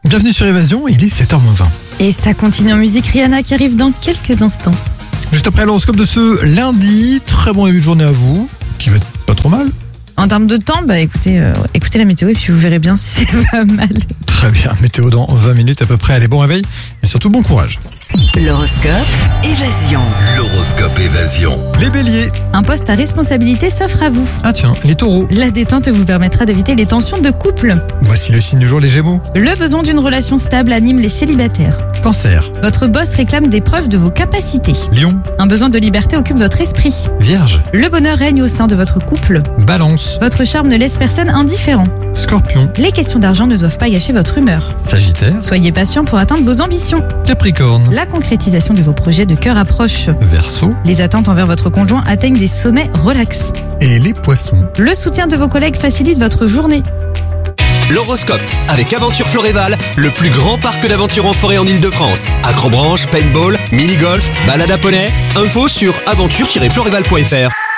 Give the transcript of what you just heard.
Bienvenue sur Évasion, il est 7h20. Et ça continue en musique, Rihanna qui arrive dans quelques instants. Juste après l'horoscope de ce lundi, très bon début de journée à vous, qui va être pas trop mal. En termes de temps, écoutez la météo et puis vous verrez bien si c'est pas mal. Très bien, météo dans 20 minutes à peu près. Allez, bon réveil et surtout bon courage. L'horoscope Évasion. L'horoscope Évasion. Les béliers. Un poste à responsabilité s'offre à vous. Ah tiens, les taureaux. La détente vous permettra d'éviter les tensions de couple. Voici le signe du jour, les gémeaux. Le besoin d'une relation stable anime les célibataires. Cancer. Votre boss réclame des preuves de vos capacités. Lion. Un besoin de liberté occupe votre esprit. Vierge. Le bonheur règne au sein de votre couple. Balance. Votre charme ne laisse personne indifférent. Scorpion. Les questions d'argent ne doivent pas gâcher votre humeur. Sagittaire. Soyez patient pour atteindre vos ambitions. Capricorne. La concrétisation de vos projets de cœur approche. Verseau. Les attentes envers votre conjoint atteignent des sommets relax. Et les poissons. Le soutien de vos collègues facilite votre journée. L'horoscope avec Aventure Floréval, le plus grand parc d'aventure en forêt en Ile-de-France. Acrobranche, paintball, mini-golf, balade à poney. Info sur aventure-floréval.fr.